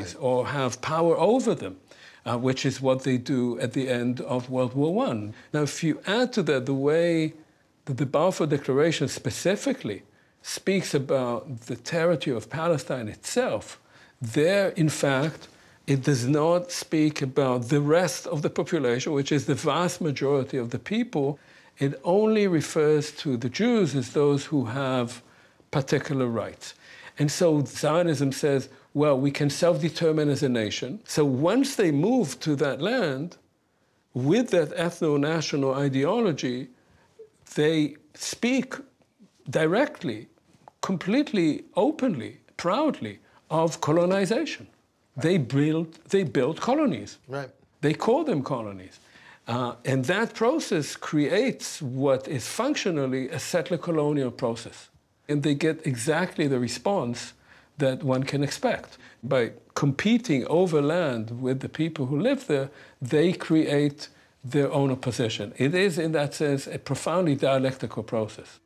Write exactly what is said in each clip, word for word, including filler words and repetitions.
cities or have power over them, uh, which is what they do at the end of World War One. Now, if you add to that the way that the Balfour Declaration specifically speaks about the territory of Palestine itself, there, in fact, it does not speak about the rest of the population, which is the vast majority of the people. It only refers to the Jews as those who have particular rights. And so Zionism says, well, we can self-determine as a nation. So once they move to that land, with that ethno-national ideology, they speak directly, completely openly, proudly, of colonization. Right. They build, they build colonies. Right. They call them colonies. Uh, and that process creates what is functionally a settler-colonial process. And they get exactly the response that one can expect. By competing over land with the people who live there, they create their own opposition. It is, in that sense, a profoundly dialectical process.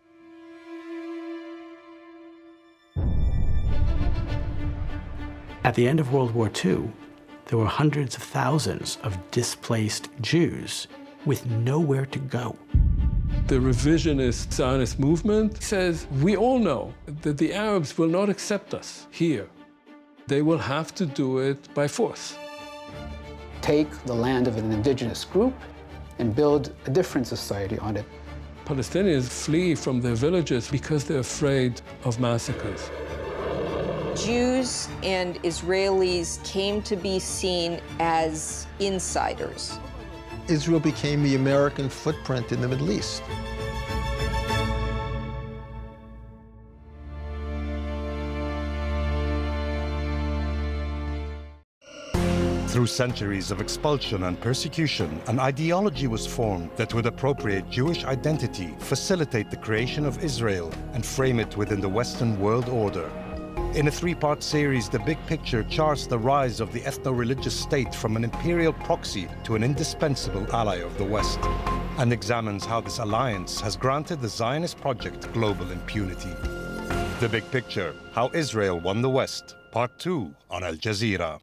At the end of World War Two, there were hundreds of thousands of displaced Jews with nowhere to go. The revisionist Zionist movement says, we all know that the Arabs will not accept us here. They will have to do it by force. Take the land of an indigenous group and build a different society on it. Palestinians flee from their villages because they're afraid of massacres. Jews and Israelis came to be seen as insiders. Israel became the American footprint in the Middle East. Through centuries of expulsion and persecution, an ideology was formed that would appropriate Jewish identity, facilitate the creation of Israel, and frame it within the Western world order. In a three-part series, The Big Picture charts the rise of the ethno-religious state from an imperial proxy to an indispensable ally of the West, and examines how this alliance has granted the Zionist project global impunity. The Big Picture, How Israel Won the West, Part two on Al Jazeera.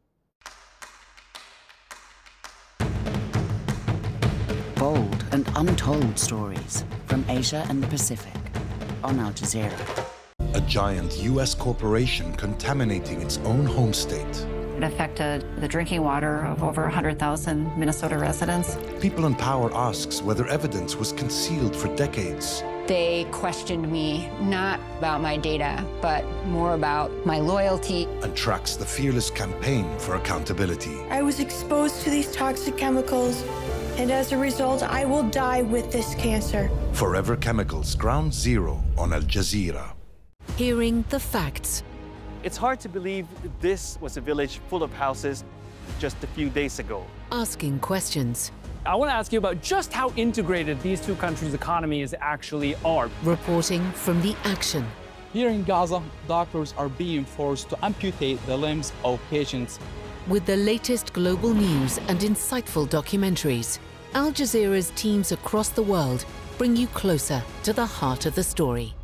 Bold and untold stories from Asia and the Pacific on Al Jazeera. A giant U S corporation contaminating its own home state. It affected the drinking water of over one hundred thousand Minnesota residents. People in Power asks whether evidence was concealed for decades. They questioned me, not about my data, but more about my loyalty. And tracks the fearless campaign for accountability. I was exposed to these toxic chemicals, and as a result, I will die with this cancer. Forever Chemicals, Ground Zero on Al Jazeera. Hearing the facts. It's hard to believe this was a village full of houses just a few days ago. Asking questions. I want to ask you about just how integrated these two countries' economies actually are. Reporting from the action. Here in Gaza, doctors are being forced to amputate the limbs of patients. With the latest global news and insightful documentaries, Al Jazeera's teams across the world bring you closer to the heart of the story.